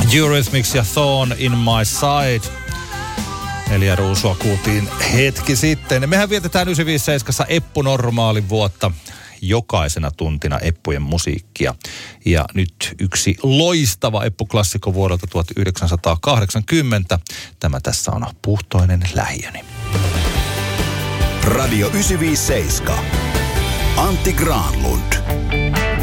Eurythmics ja Thorn in My Side. 4 ruusua kuultiin hetki sitten. Mehän vietetään 957 Eppu Normaalin vuotta. Jokaisena tuntina Eppujen musiikkia. Ja nyt yksi loistava Eppu-klassikko vuodelta 1980. Tämä tässä on Puhtoinen lähiöni. Radio 957. Antti Granlund.